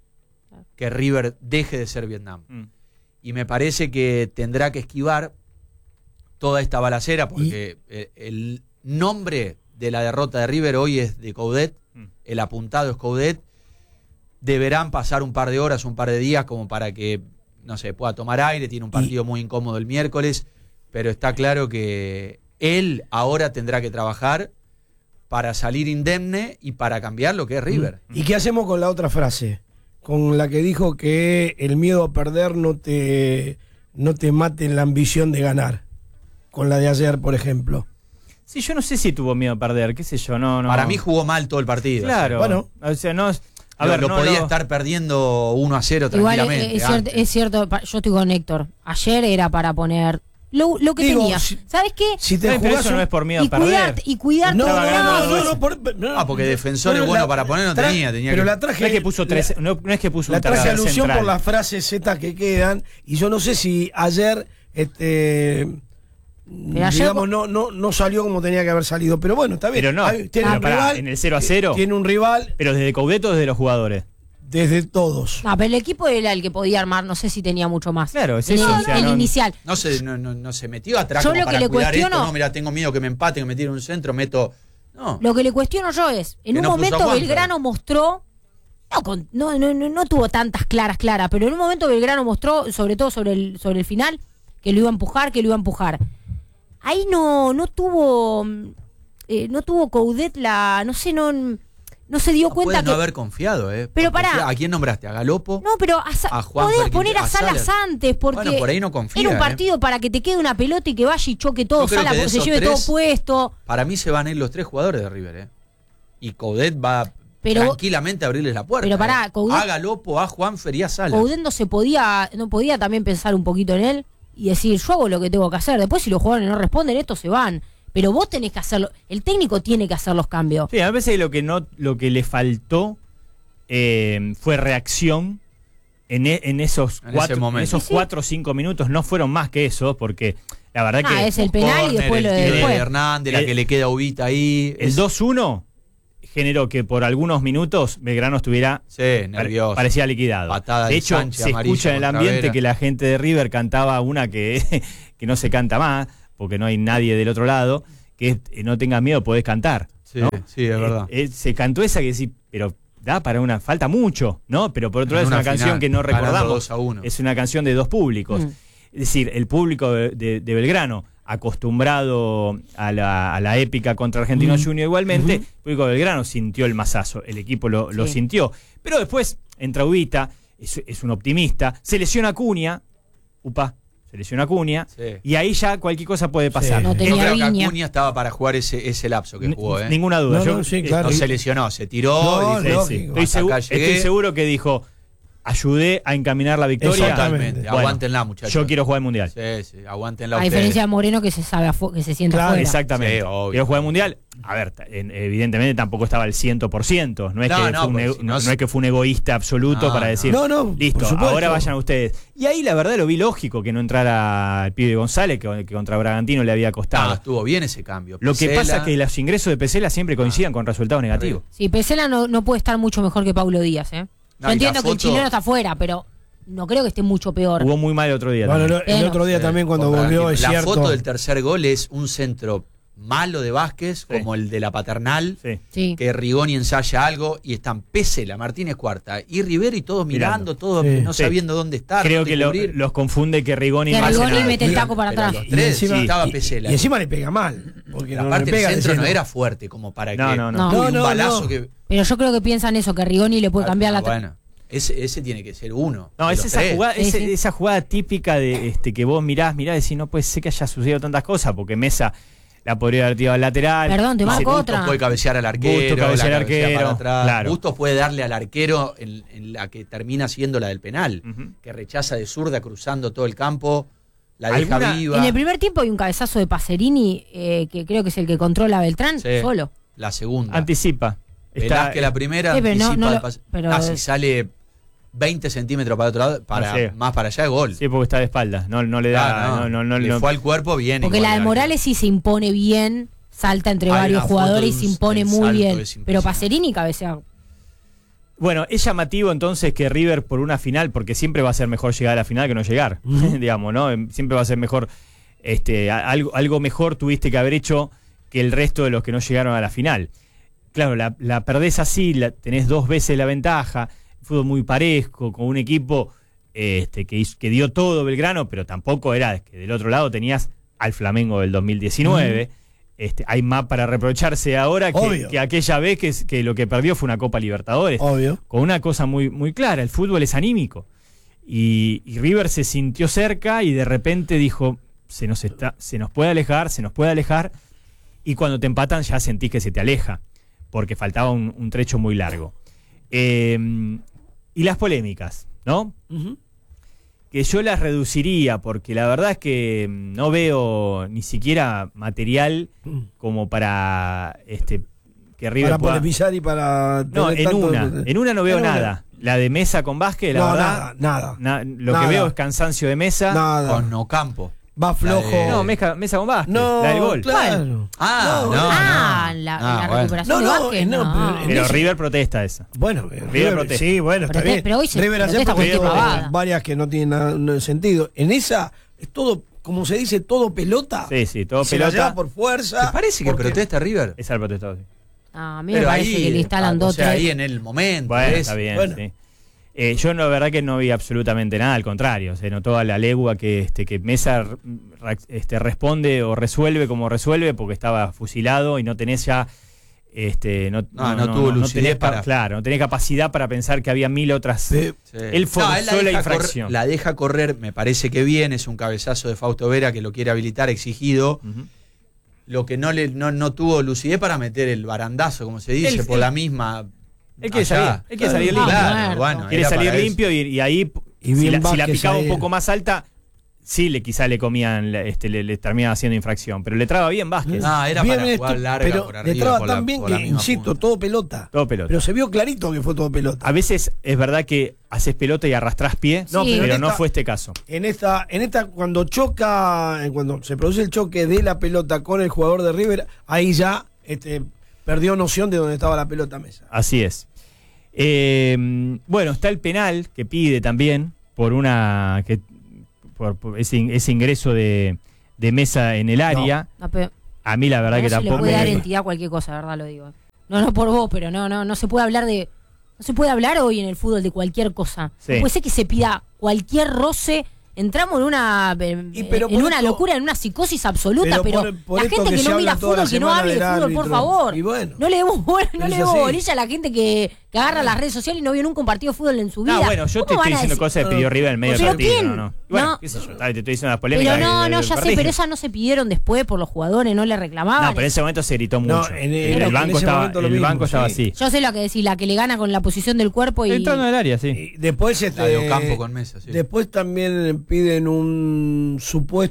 que River deje de ser Vietnam. Mm. Y me parece que tendrá que esquivar toda esta balacera, porque eh, el nombre de la derrota de River hoy es de Coudet, Mm. el apuntado es Coudet. Deberán pasar un par de horas, un par de días como para que, no sé, pueda tomar aire. Tiene un partido muy incómodo el miércoles, pero está claro que él ahora tendrá que trabajar para salir indemne y para cambiar lo que es River. ¿Y qué hacemos con la otra frase? Con la que dijo que el miedo a perder no te, no te mate en la ambición de ganar. Con la de ayer, por ejemplo. Sí, yo no sé si tuvo miedo a perder, qué sé yo, no, no. Para mí jugó mal todo el partido. Claro. Bueno. O sea, no. A lo, ver, lo no, podía no- estar perdiendo uno a cero Igual eh, tranquilamente. es, cierto, antes. es cierto, pa- yo estoy con Héctor. Ayer era para poner lo, lo que Digo, tenía. si- ¿Sabes qué? Si te Está bien, pero jugás eso no un- es por miedo Y a perder. cuidarte, y cuidarte. No, no, Estaba no, ganando no, dos. no, por- no, Ah, porque defensores no, bueno la- para poner no tra- tenía, tenía pero que- la traje, No es que puso tres, la- no, no es que puso La un traje tercer alusión central. por las frases Z que quedan, y yo no sé si ayer, este, ayer- digamos, no, no, no salió como tenía que haber salido, pero bueno, está bien. Pero no, Hay- tiene pero un pará, rival, en el cero a cero. Tiene un rival Pero desde Coudet o desde los jugadores. desde todos. No, pero el equipo era el que podía armar, no sé si tenía mucho más. Claro, es En eso, el, o sea, el no- inicial. No se, no, no, no se metió atrás Yo como lo que para le cuidar cuestiono- esto. No, mira, tengo miedo que me empaten, que me tiren un centro, meto... No, Lo que le cuestiono yo es, en Que un no puso a momento Juanfer. Belgrano mostró, no, con- no, no, no, no tuvo tantas claras, claras, pero en un momento Belgrano mostró, sobre todo sobre el, sobre el final, que lo iba a empujar, que lo iba a empujar. Ahí no, no tuvo, eh, no tuvo Coudet la, no sé, no, no se dio no cuenta puedes que... no haber confiado, ¿eh? Pero Porque, pará. ¿a quién nombraste? ¿A Galopo? No, pero a Sa- A Juanfer, podías que- poner a a Salas Salas. antes, porque Bueno, por ahí no confía, era un ¿eh? partido para que te quede una pelota y que vaya y choque todo, Yo creo Salas que de porque se esos lleve tres- todo puesto. Para mí se van a ir los tres jugadores de River, ¿eh? Y Coudet va Pero- tranquilamente a abrirles la puerta. pero pará, ¿eh? Coudet- A Galopo, a Juanfer y a Salas. Coudet no se podía, no podía también pensar un poquito en él y decir, yo hago lo que tengo que hacer. Después si los jugadores no responden, estos se van. Pero vos tenés que hacerlo, el técnico tiene que hacer los cambios. Sí, a veces lo que no, lo que le faltó eh, fue reacción en, e- en esos En cuatro, ese momento. en esos Sí, sí. cuatro o cinco minutos. No fueron más que eso, porque la verdad Ah, que es el penal y Corner, después lo el de tiro de después. Hernández, la El- que le queda a Ubita ahí. el Es- dos uno generó que por algunos minutos Belgrano estuviera Sí, pare- nervioso. parecía liquidado. Patada de de hecho, Sánchez, se amarilla escucha en el contra ambiente Vera. que la gente de River cantaba una que, que no se canta más, porque no hay nadie del otro lado, que es, eh, no tengas miedo, podés cantar. Sí, ¿no? sí, es verdad. Eh, eh, se cantó esa que sí, pero da para una, falta mucho, ¿no? Pero por otro lado En es una una canción final, que no ganando recordamos. dos a uno. Es una canción de dos públicos. Mm. Es decir, el público de, de- de Belgrano, acostumbrado a la, a la épica contra Argentino Mm. Junior igualmente, el público de Belgrano sintió el mazazo, el equipo lo, lo Sí. sintió. Pero después entra Ubita, es, es un optimista, se lesiona Acuña, upa, se lesiona Acuña, Sí. y ahí ya cualquier cosa puede pasar. No Yo tenía creo que Viña. Acuña estaba para jugar ese, ese lapso que N- jugó, ¿eh? Ninguna duda. No, Yo- no, sí, eh, claro. No se lesionó, se tiró No, y dijo, lógico. sí, estoy, hasta segu- acá estoy llegué. seguro que dijo, ayudé a encaminar la victoria. Totalmente. Bueno, Aguántenla, muchachos. Yo quiero jugar el Mundial. Sí, sí, aguántenla A ustedes. diferencia de Moreno que se sabe que se siente Claro, afuera. Exactamente. Sí, obvio. Quiero jugar el Mundial. A ver, en, evidentemente tampoco estaba al cien por ciento. No es, No, que, no, fue un, porque ego- si no no se- es que fue un egoísta absoluto No, para no. decir, No, no, listo, por supuesto. ahora vayan ustedes. Y ahí la verdad lo vi lógico que no entrara el pibe González, que, que contra Bragantino le había costado. Ah, estuvo bien ese cambio. Lo que Pesela, pasa es que los ingresos de Pesela siempre coincidan con resultados negativos. Sí, Pesela no, no puede estar mucho mejor que Paulo Díaz, ¿eh? No, Yo y entiendo la que el foto- chileno está afuera, pero no creo que esté mucho peor. Jugó muy mal el otro día. Bueno, también. el, el Bueno. otro día Sí, también cuando con volvió, Bragantino. es La cierto. foto del tercer gol es un centro malo de Vázquez, Sí. como el de la Paternal, Sí. Sí. que Rigoni ensaya algo y están Pesela, Martínez Cuarta y Rivero y todos mirando, Mirando. todos Sí. no Sí. sabiendo dónde estar. Creo dónde que lo- cubrir. los confunde que Rigoni Que no hace Rigoni nada. mete el taco para Pero atrás. los tres, y encima, sí, estaba y- Pesela. y encima le pega mal. Porque no, Aparte le pega el de centro no lleno. era fuerte como para No, que no, no. Uy, No, un no, balazo no. que Pero yo creo que piensan eso, que Rigoni le puede cambiar la... Ah, bueno, ese, ese tiene que ser uno. No, de es los esa tres. jugada, Sí, es- sí. esa jugada típica de este que vos mirás, mirás y decís, no puede ser que haya sucedido tantas cosas, porque Mesa la podría haber tirado al lateral. Perdón, te Y se- marco Bustos otra. puede cabecear al arquero, Bustos la cabecea al cabecea arquero, para atrás. claro. Bustos puede darle al arquero en, en la que termina siendo la del penal, Ujú. que rechaza de zurda cruzando todo el campo, la deja ¿Alguna- viva. En el primer tiempo hay un cabezazo de Pacerini, eh, que creo que es el que controla a Beltrán, Sí. solo. La segunda. Anticipa. Está- Velázquez la primera, Sí, pero no- anticipa no el lo- pase. pero- Ah, si sale veinte centímetros para otro lado, para, No llega. más para allá es gol. Sí, porque está de espaldas. No, no le da. Ah, no, no, no, Le no- fue al cuerpo bien. Porque igual la de al Morales sí se impone bien, salta entre Hay varios una foto jugadores de y un- se impone del muy salto, bien. es Pero impresionante. Pacerini cabecea. Bueno, es llamativo entonces que River por una final, porque siempre va a ser mejor llegar a la final que no llegar, digamos, ¿no? Siempre va a ser mejor, este, a- algo, algo mejor tuviste que haber hecho que el resto de los que no llegaron a la final. Claro, la, la perdés así, la, tenés dos veces la ventaja, fútbol muy parejo, con un equipo este, que, hizo- que dio todo Belgrano, pero tampoco era que del otro lado tenías al Flamengo del dos mil diecinueve. Este, hay más para reprocharse ahora que, Obvio. que aquella vez que, que lo que perdió fue una Copa Libertadores. Obvio. Con una cosa muy, muy clara, el fútbol es anímico. Y, y River se sintió cerca y de repente dijo, se nos, está, se nos puede alejar, se nos puede alejar. Y cuando te empatan ya sentís que se te aleja, porque faltaba un, un trecho muy largo. Eh, y las polémicas, ¿no? Ujú. Que yo las reduciría, porque la verdad es que no veo ni siquiera material como para este que River Para pueda... polemizar y para. No, tener en tanto- una, en una no veo En una. nada. La de Mesa con Vázquez, la No, verdad... nada, nada. na- lo Nada. que veo es cansancio de Mesa. Nada. Con Ocampo. Va flojo. La de- No, Mesa, Mesa con Vázquez, No, la del gol. claro. Ah, no, no. ah, la, Ah, la bueno. recuperación No, de no, Vázquez, no, no. pero en Pero eso- River protesta esa. Bueno, River protesta. sí, bueno, está Prote- bien. pero hoy se River ayer protesta protestó cualquier por pavada. varias que no tienen nada, no sentido. En esa es todo, como se dice, todo pelota. Sí, sí, todo Se la pelota. lleva por fuerza. ¿Te parece que porque- protesta River? Esa el protestado, sí. Ah, a mí me parece que le instalan ah, dos, o sea, tres. ahí en el momento. Bueno, es- está bien, bueno. sí. Eh, yo no, la verdad que no vi absolutamente nada, al contrario, se notó a la legua que, este, que Mesa re- este, responde o resuelve como resuelve porque estaba fusilado y no tenés ya... Este, no, No, no tuvo lucidez tenés ca- para- Claro, no tenés capacidad para pensar que había mil otras... Sí. Sí. Él forzó él la deja infracción. correr- la deja correr, me parece que bien, es un cabezazo de Fausto Vera que lo quiere habilitar, exigido. Ujú. Lo que no le no, no tuvo lucidez para meter el barandazo, como se dice, Él- por él- la misma. Él quiere allá. salir, él quiere salir Ah, limpio. Claro, muerto. bueno, Quiere era salir para eso. limpio y, y ahí, Y si, bien la, si la Vázquez picaba ahí. un poco más alta, sí, le quizá le comían, la- este, le, le terminaban haciendo infracción. Pero le traba bien Vázquez. No, era Bien para esto, jugar larga pero por le arriba. traba por la- tan bien por la que, misma insisto, punta. todo pelota. Todo pelota. Pero se vio clarito que fue todo pelota. A veces es verdad que haces pelota y arrastrás pie, No, pero, pero en no esta- fue este caso. En esta, en esta, cuando choca, eh, cuando se produce el choque de la pelota con el jugador de River, ahí ya este, perdió noción de dónde estaba la pelota Mesa. Así es. Eh, bueno, está el penal que pide también por una que por, por ese, in- ese ingreso de, de Mesa en el área. No, pero A mí la verdad no que se le tampoco. puede dar entidad a cualquier cosa, verdad lo digo. No, no por vos, pero no, no, no se puede hablar de, no se puede hablar hoy en el fútbol de cualquier cosa. Sí. No puede ser que se pida cualquier roce. Entramos en una eh, Y pero en por una esto- locura, en una psicosis absoluta, Pero pero, por- por la esto gente que que, se no habla mira toda la fútbol, que no semana hable de del fútbol, por árbitro. favor. Y bueno. no le demos, bola- no Pero le es demos así. bolilla a la gente que, que agarra las redes sociales y no vio nunca un partido de fútbol en su vida. No, bueno, yo te estoy diciendo cosas que pidió River en medio del ¿Pero partido. quién? No, no. Bueno, No. qué sé yo, te estoy diciendo las polémicas. Pero no, de- no, del ya sé, partido. pero esas no se pidieron después por los jugadores, no le reclamaban. No, pero en ese momento se gritó No, mucho. en- el, en- en banco ese estaba, momento lo el mismo, banco estaba sí. así. Yo sé lo que decir, la que le gana con la posición del cuerpo y... Entrando en el área, sí. Y después este, La de Ocampo con Mesa, sí. después también piden un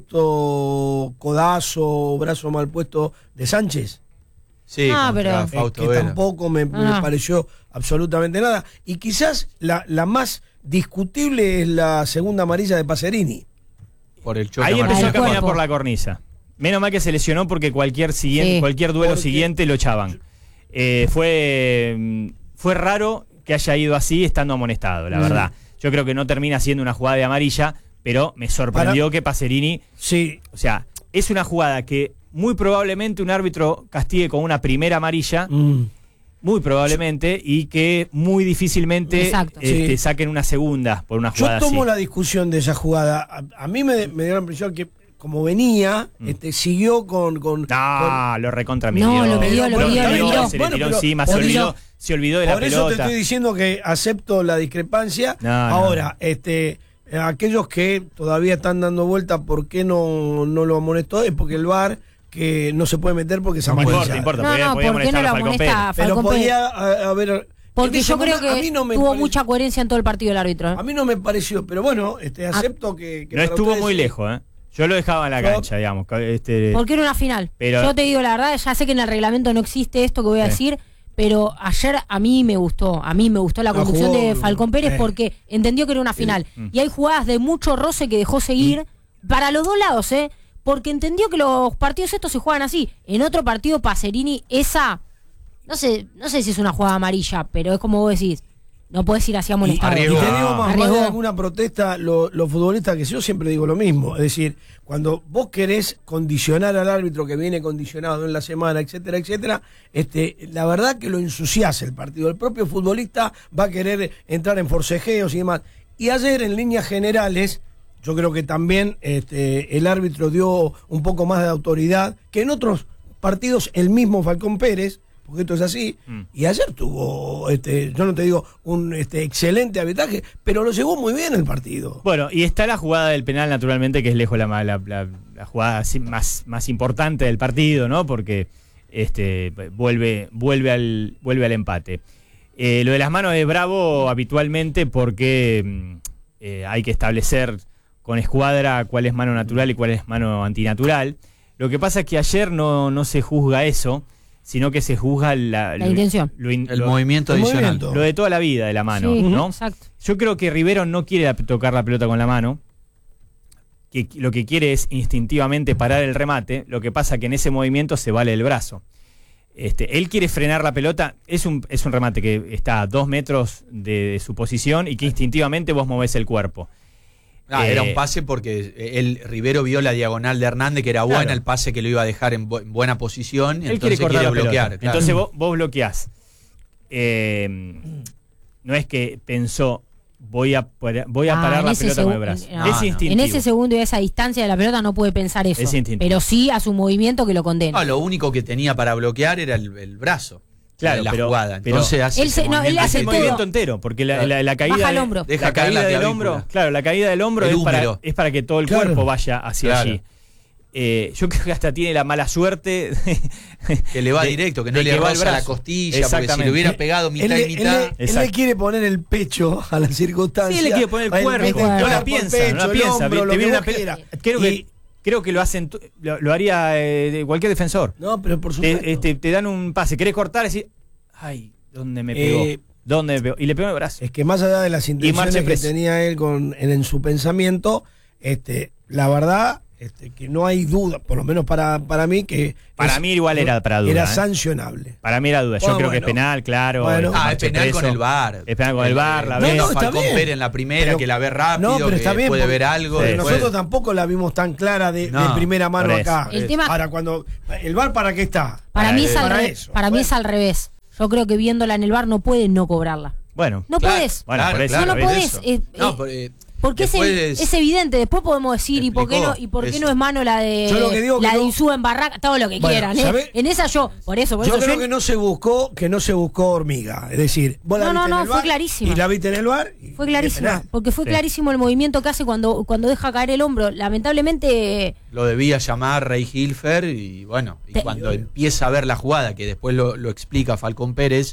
supuesto codazo, brazo mal puesto de Sánchez. Sí, Ah, contra pero- Eh, Fausto que Vera. tampoco me, me Ah. pareció absolutamente nada. Y quizás la, la más discutible es la segunda amarilla de Pacerini. Por el choque Ahí amarillo. empezó a el caminar cuerpo. por la cornisa. Menos mal que se lesionó porque cualquier siguiente, Sí. cualquier duelo Porque- siguiente lo echaban. Eh, fue, mm, fue raro que haya ido así estando amonestado, la Mm. verdad. Yo creo que no termina siendo una jugada de amarilla, pero me sorprendió Para- que Pacerini, Sí, o sea, es una jugada que muy probablemente un árbitro castigue con una primera amarilla, mm, muy probablemente, y que muy difícilmente Exacto. este, Sí. saquen una segunda por una yo jugada tomo así. la discusión de esa jugada. A, a mí me, me dio la impresión que como venía, este, siguió con... con, No, lo recontra No, lo pidió, lo Lo pidió, lo pidió, pidió. se le Bueno, tiró pero encima, se por eso- olvidó, se olvidó de la Por eso te pelota. estoy diciendo que acepto la discrepancia. No, no. Ahora, este, aquellos que todavía están dando vuelta, ¿por qué no, no lo amonestó? Es porque el V A R que no se puede meter porque es No amarilla. importa, importa. No, podía- no, podía ¿por qué no molestar lo a Falcón Pérez. amonesta a Pero Falcón Pérez? podía a- haber... Porque en yo ese creo momento, que a mí no me tuvo pare- mucha coherencia en todo el partido el árbitro. ¿eh? A mí no me pareció, pero bueno, este, acepto que, que No para estuvo ustedes muy sí. lejos, ¿eh? Yo lo dejaba en la Yo- cancha, digamos. Este, Porque era una final. Pero- Yo te digo la verdad, ya sé que en el reglamento no existe esto que voy a Sí. decir, pero ayer a mí me gustó, a mí me gustó la La conducción jugó, de Falcón Pérez eh. porque entendió que era una final. Mm. Y hay jugadas de mucho roce que dejó seguir para los dos lados, ¿eh? Porque entendió que los partidos estos se juegan así. En otro partido, Pacerini, esa, no sé, no sé si es una jugada amarilla, pero es como vos decís, no puedes ir así amonestado. Y Arriesgó. te digo más, más Arriesgó. de alguna protesta, lo- los futbolistas, que yo siempre digo lo mismo, es decir, cuando vos querés condicionar al árbitro que viene condicionado en la semana, etcétera, etcétera, este, la verdad que lo ensuciás el partido. El propio futbolista va a querer entrar en forcejeos y demás. Y ayer, en líneas generales, yo creo que también este, el árbitro dio un poco más de autoridad que en otros partidos el mismo Falcón Pérez, porque esto es así, Mm. y ayer tuvo, este, yo no te digo un este, excelente arbitraje, pero lo llevó muy bien el partido. Bueno, y está la jugada del penal, naturalmente, que es lejos la, la, la, la jugada así más, más importante del partido, ¿no? Porque este, vuelve, vuelve, al, vuelve al empate. Eh, lo de las manos es bravo habitualmente porque mm, eh, hay que establecer con escuadra cuál es mano natural y cuál es mano antinatural. Lo que pasa es que ayer no, no se juzga eso, sino que se juzga la, La lo- intención. lo in- El lo- movimiento el adicional. movimiento. lo de toda la vida de la mano, Sí, ¿no? exacto. Yo creo que Rivero no quiere la- tocar la pelota con la mano, que lo que quiere es instintivamente parar el remate, lo que pasa que en ese movimiento se vale el brazo. Este, él quiere frenar la pelota, es un, es un remate que está a dos metros de, de su posición y que instintivamente vos movés el cuerpo. Ah, Eh, era un pase porque él, Rivero vio la diagonal de Hernández, que era buena, Claro. el pase que lo iba a dejar en, bu- en buena posición, y Él entonces quiere cortar la bloquear. pelota. claro. Entonces vos, vos bloqueás. Eh, no es que pensó, voy a, par- voy a Ah, parar en la ese pelota con el segu- brazo. no, es no. instintivo. En ese segundo y a esa distancia de la pelota no puede pensar eso. Es instintivo. Pero sí a su movimiento que lo condena. No, lo único que tenía para bloquear era el, el brazo. Claro, en la pero- jugada. pero- Entonces hace Él ese se- no, él movimiento hace el que- todo. movimiento entero, porque la, la- la caída, Baja el de- hombro. Deja la caer caída la del clavícula. hombro, claro, la caída del hombro El es para, húmero. es para que todo el Claro. cuerpo vaya hacia Claro. allí. Eh, yo creo que hasta tiene la mala suerte de- Que le va de- directo, que no de le va el roza la brazo. costilla, porque si Exactamente. le hubiera pegado Él, mitad le- y él mitad. le- él le Exacto. quiere poner el pecho a la circunstancia. Sí, le quiere poner el Él cuerpo, mete no la cuerpo, el piensa, pecho, no la el piensa, hombro, te lo viene que una vos pe- quieras. creo Y- que creo que lo hacen t- lo, lo haría eh, de cualquier defensor. No, pero por supuesto. Te, este, te dan un pase, querés cortar y decís, ay, ¿dónde me pegó? Eh, ¿Dónde me pegó? Y le pegó en el brazo. Es que más allá de las marcha intenciones que preso. tenía él con, en, en su pensamiento, este, la verdad, este, que no hay duda, por lo menos para, para mí, que Para es- mí igual era para duda, Era ¿eh? sancionable. Para mí era duda. Yo Bueno, creo que es bueno. penal, claro. Bueno. este, Ah, es marcha penal preso. con el V A R. Es penal con el V A R, la no, ves. no, está Falcón bien. Pérez en la primera, Pero- que la ve rápido, No, pero que está bien, puede porque- ver algo. Sí. Porque después- nosotros tampoco la vimos tan clara de, No, de primera mano por eso, acá. por El eso. tema- Ahora, cuando. ¿El V A R para qué está? Para, Para mí es al, para re- eso. para mí Bueno. es al revés. Yo creo que viéndola en el bar no puedes no cobrarla. Bueno, No Claro, podés. bueno, Claro, por eso. claro, no, no es podés. eso. eh, No, eh, por- eh, Porque es, Después, es evidente, después podemos decir y por qué no y por qué eso. no es mano la de Yo lo que digo la que de no- Insúa en Barraca, todo lo que Bueno, quieran, ¿eh? ¿sabe? En esa yo, por eso, por Yo eso creo yo- que no se buscó, que no se buscó hormiga. Es decir, vos la No, no, viste no, en el fue bar clarísima. y la viste en el bar. y- fue y es clarísima, penal. porque fue Sí. clarísimo el movimiento que hace cuando cuando deja caer el hombro. Lamentablemente lo debía llamar Rey Hilfer y bueno, y Te- cuando empieza a ver la jugada, que después lo, lo explica Falcón Pérez,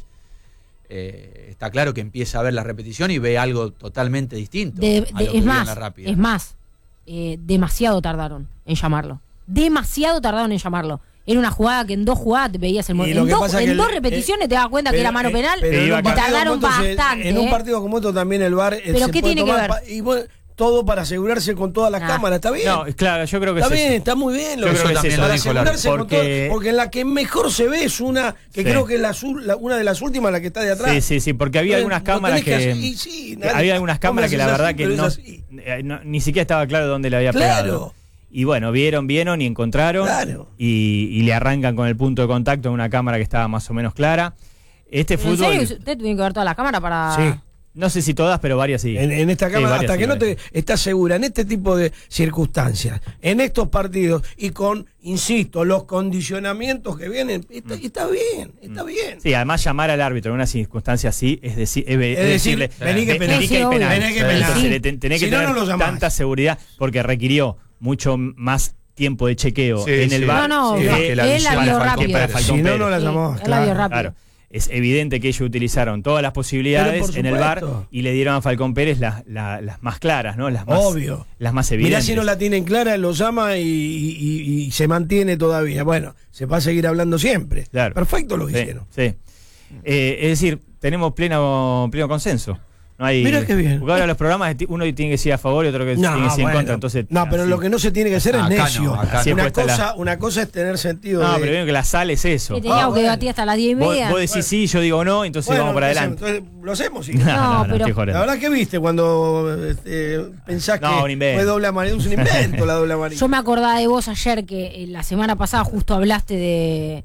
eh, está claro que empieza a ver la repetición y ve algo totalmente distinto. de- a de- lo que es vio en más, la rápida. es más, eh, demasiado tardaron en llamarlo. Demasiado tardaron en llamarlo. Era una jugada que en dos jugadas te veías el Y movimiento. lo En, que dos, pasa en que el- dos repeticiones eh, te das cuenta que pero, era mano eh, penal pero en iba un a- partido tardaron como esto se- bastante. En un ¿eh? partido como esto también el bar. eh, Pero se ¿qué puede tiene que tomar ver? pa- y bueno, todo para asegurarse con todas las Ah. cámaras. Está bien. No, claro, yo creo que Está es bien, eso. está muy bien. Lo Yo que creo que para es eso, dijo asegurarse Larry, con todo- porque- porque en la que mejor se ve es una que Sí. creo que la, su- la- una de las últimas, la que está de atrás. Sí, sí, sí, porque había Entonces, algunas lo cámaras tenés que, hacer- y sí, que nadie- había algunas vos me cámaras que la decís verdad así, que pero no, es así. eh, no- ni siquiera estaba claro dónde le había Claro. pegado. Y bueno, vieron, vieron y encontraron Claro. y, y le arrancan con el punto de contacto en una cámara que estaba más o menos clara. Este ¿Pero en fútbol, serio? ¿Usted tiene que ver todas las cámaras para...? Sí. no sé si todas, pero varias sí. En, en esta Sí, cámara, varias hasta sí, que no varias. te estás segura, en este tipo de circunstancias, en estos partidos y con, insisto, los condicionamientos que vienen, está, está bien, está bien. Sí, además llamar al árbitro en una circunstancia así es, decir, es, es Es decir, decirle, vení que "Ve- penal". vení que hay Sí, obvio. penal". Vení que Sí. penal. Entonces Sí. le ten- tenés que Si no, tener no lo llamás. tanta seguridad porque requirió mucho más tiempo de chequeo Sí, en el sí. bar. No, no, Sí, que que la él la visión vio de Falcón rápido. Pérez. Falcón Si no, Pérez. no la Sí, llamamos. él la vio claro. rápido. Claro. Es evidente que ellos utilizaron todas las posibilidades Pero por en el bar supuesto. y le dieron a Falcón Pérez las, las, las más claras, ¿no? Las más, Obvio. las más Mirá evidentes. si no la tienen clara, lo llama y, y- y se mantiene todavía. Bueno, se va a seguir hablando siempre. Claro. Perfecto lo que Sí, hicieron. sí. Eh, es decir, tenemos pleno, pleno consenso. No hay, Mira qué bien. Porque ahora los programas, uno tiene que decir a favor y otro que tiene que decir en bueno. contra. Entonces, no, pero así. lo que no se tiene que hacer Acá es no, necio. acá no. una, Siempre está cosa, la- una cosa es tener sentido No, de... pero veo que la sal es eso. Que teníamos Ah, que bueno. debatir hasta las diez y Vos, media. vos decís sí, yo digo no, entonces Bueno, vamos para entonces, adelante. entonces, lo hacemos. sí. No, no, No, no, pero- estoy jodiendo. La verdad que viste cuando este, pensás No, un que invento. fue doble amarilla, es un invento la doble amarilla. Yo me acordaba de vos ayer que eh, la semana pasada justo hablaste de,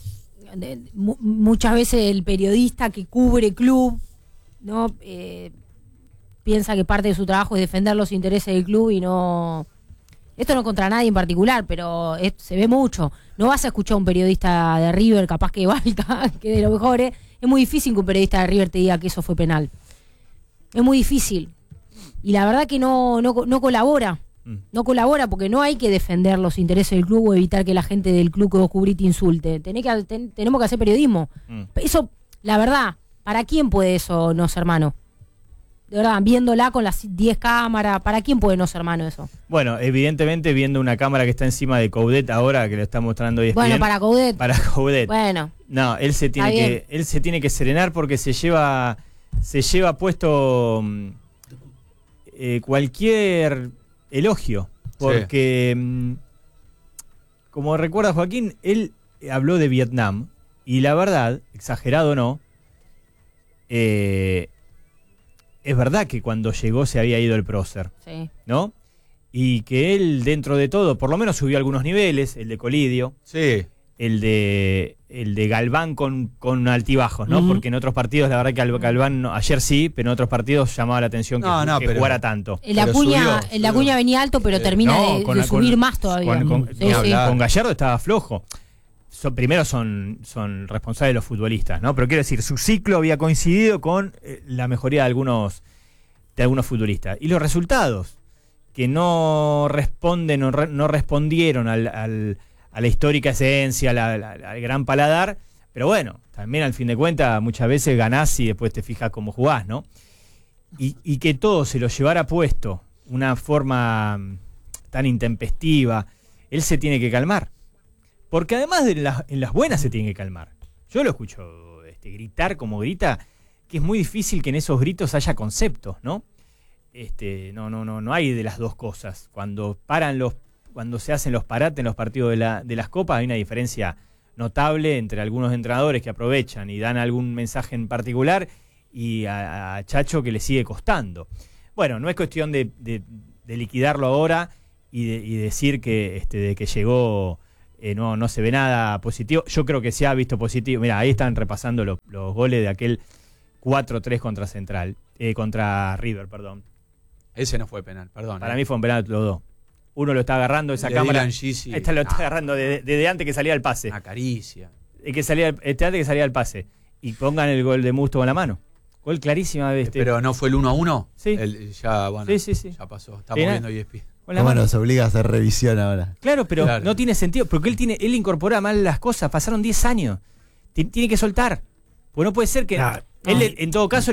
de mu- muchas veces el periodista que cubre club, ¿no? Eh, piensa que parte de su trabajo es defender los intereses del club y no... Esto no contra nadie en particular, pero es- se ve mucho. No vas a escuchar a un periodista de River, capaz que valga, que de lo mejor es. Es muy difícil que un periodista de River te diga que eso fue penal. Es muy difícil. Y la verdad que no, no, no colabora. Mm. No colabora porque no hay que defender los intereses del club o evitar que la gente del club que vos cubrís te insulte. Tenés que, ten- tenemos que hacer periodismo. Mm. Eso, la verdad, ¿para quién puede eso no ser mano? De verdad, viéndola con las diez cámaras, ¿para quién puede no ser mano eso? Bueno, evidentemente viendo una cámara que está encima de Coudet ahora, que lo está mostrando E S P N. Bueno, para Coudet. Para Coudet. Bueno, No, él se tiene Está que, él se tiene que serenar porque se lleva, se lleva puesto mm, eh, cualquier elogio. Porque, mm, como recuerda Joaquín, él habló de Vietnam y la verdad, exagerado o no, eh, es verdad que cuando llegó se había ido el prócer, sí. ¿no? Y que él, dentro de todo, por lo menos subió algunos niveles, el de Colidio, Sí. el de el de Galván con, con altibajos, ¿no? Ujú. Porque en otros partidos, la verdad que Gal- Galván no- ayer sí, pero en otros partidos llamaba la atención que, No, no, que pero- jugara tanto. El Pero Acuña, subió, el subió. Acuña venía alto, pero termina No, de, con de la- con- subir más todavía. Con, con- Sí, ni sí. hablar. Con Gallardo estaba flojo. Son- primero son, son responsables los futbolistas, ¿no? Pero quiero decir, su ciclo había coincidido con eh, la mejoría de algunos, de algunos futbolistas. Y los resultados, que no responden o re- no respondieron al, al- a la histórica esencia, la- la- al gran paladar. Pero bueno, también al fin de cuentas muchas veces ganás y después te fijas cómo jugás, ¿no? Y, y que todo se lo llevara puesto, una forma mm, tan intempestiva, él se tiene que calmar. Porque además de las, en las buenas se tiene que calmar. Yo lo escucho este, gritar como grita, que es muy difícil que en esos gritos haya conceptos, ¿no? Este, no, no, no, no hay de las dos cosas. Cuando paran los, cuando se hacen los parates en los partidos de, la, de las copas, hay una diferencia notable entre algunos entrenadores que aprovechan y dan algún mensaje en particular y a, a Chacho que le sigue costando. Bueno, no es cuestión de, de, de liquidarlo ahora y, de, y decir que este, de que llegó eh, no, no se ve nada positivo. Yo creo que se ha visto positivo. Mira, ahí están repasando lo, los goles de aquel cuatro tres contra Central, eh, contra River, perdón. Ese no fue penal, perdón. Para eh. mí fue un penal los dos. Uno lo está agarrando, esa De cámara. Dylan Gisi, Esta lo está ah, agarrando desde, desde antes que salía el pase. Una caricia. Y que salía, este antes que salía el pase. Y pongan el gol de Musto con la mano. Gol clarísima. Este, Pero no fue el uno a uno. Sí. El, ya, bueno, Sí, sí, sí. ya pasó. Estamos Penal. viendo E S P N. con la ¿Cómo mano. nos obliga a hacer revisión ahora? Claro, pero Claro. no tiene sentido. Porque él tiene él incorpora mal las cosas. Pasaron diez años. T- tiene que soltar. Pues no puede ser que. Claro. Él, No. en todo caso,